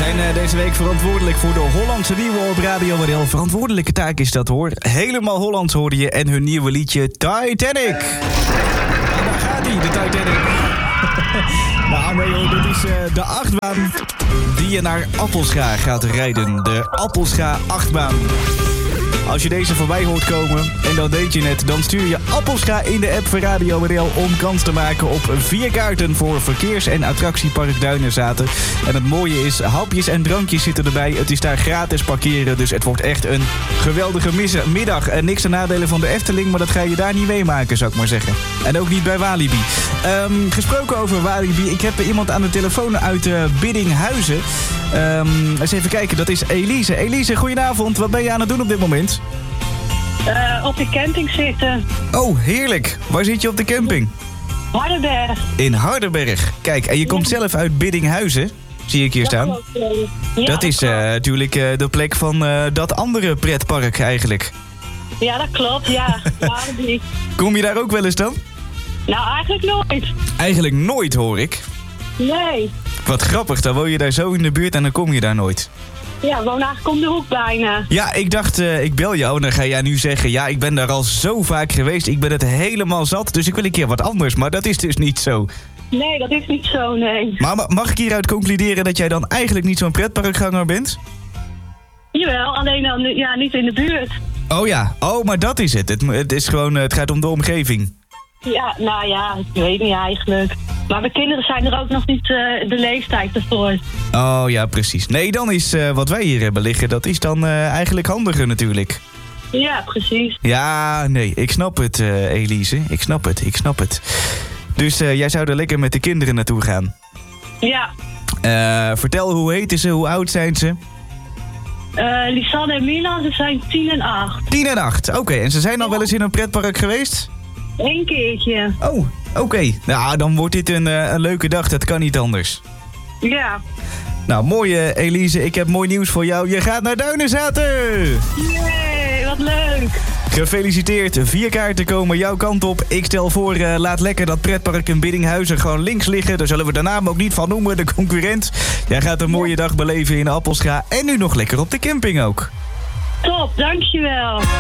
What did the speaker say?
zijn deze week verantwoordelijk voor de Hollandse nieuwe op Radio WDL. Verantwoordelijke taak is dat, hoor. Helemaal Hollands hoorde je en hun nieuwe liedje Titanic. En daar gaat hij, de Titanic. Nou nee hoor, dit is de achtbaan die je naar Appelscha gaat rijden. De Appelscha achtbaan. Als je deze voorbij hoort komen, en dat deed je net, dan stuur je Appelscha in de app van Radio WDL om kans te maken op 4 kaarten voor verkeers- en attractiepark Duinenzaten. En het mooie is, hapjes en drankjes zitten erbij. Het is daar gratis parkeren, dus het wordt echt een geweldige middag. En niks te nadelen van de Efteling, maar dat ga je daar niet meemaken, zou ik maar zeggen. En ook niet bij Walibi. Gesproken over Walibi, ik heb iemand aan de telefoon uit Biddinghuizen. Eens even kijken, dat is Elise. Elise, goedenavond. Wat ben je aan het doen op dit moment? Op de camping zitten. Oh, heerlijk. Waar zit je op de camping? Hardenberg. In Hardenberg. Kijk, en je komt zelf uit Biddinghuizen, zie ik hier staan. Ja, dat is natuurlijk de plek van dat andere pretpark eigenlijk. Ja, dat klopt, ja. Kom je daar ook wel eens dan? Nou, eigenlijk nooit. Eigenlijk nooit, hoor ik. Nee. Wat grappig, dan woon je daar zo in de buurt en dan kom je daar nooit. Ja, woon eigenlijk om de hoek bijna. Ja, ik dacht, ik bel jou en dan ga jij nu zeggen... ja, ik ben daar al zo vaak geweest, ik ben het helemaal zat... dus ik wil een keer wat anders, maar dat is dus niet zo. Nee, dat is niet zo, nee. Maar mag ik hieruit concluderen dat jij dan eigenlijk niet zo'n pretparkganger bent? Jawel, alleen dan niet in de buurt. Oh ja, maar dat is het. Het is gewoon, het gaat om de omgeving. Ja, nou ja, ik weet niet eigenlijk. Maar mijn kinderen zijn er ook nog niet de leeftijd ervoor. Oh ja, precies. Nee, dan is wat wij hier hebben liggen, dat is dan eigenlijk handiger natuurlijk. Ja, precies. Ja, nee, ik snap het, Elise. Ik snap het. Dus jij zou er lekker met de kinderen naartoe gaan? Ja. Vertel, hoe heten ze? Hoe oud zijn ze? Lisanne en Milan, ze zijn 10 en 8. 10 en 8, oké. En ze zijn al wel eens in een pretpark geweest? 1 keertje. Oh, oké. Nou, dan wordt dit een leuke dag. Dat kan niet anders. Ja. Nou, mooi Elise. Ik heb mooi nieuws voor jou. Je gaat naar Duinenzaten! Yay, wat leuk. Gefeliciteerd. 4 kaarten komen jouw kant op. Ik stel voor, laat lekker dat pretpark in Biddinghuizen gewoon links liggen. Daar zullen we de naam ook niet van noemen, de concurrent. Jij gaat een mooie dag beleven in Appelscha. En nu nog lekker op de camping ook. Top, dankjewel.